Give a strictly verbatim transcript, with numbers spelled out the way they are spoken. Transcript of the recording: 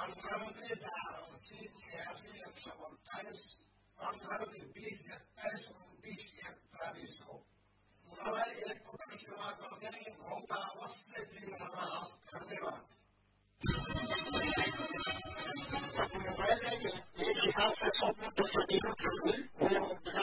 पंद्रह में चार अस्सी छियासी एक सौ अट्ठाईस पंद्रह में बीस इक्कीस उनतीस इकतालीस सौ मोबाइल एक कुटुंब सेवा करने की बहुत अवश्य जीवन धन्यवाद। मोबाइल एक हिसाब से सौ प्रतिशत जीवन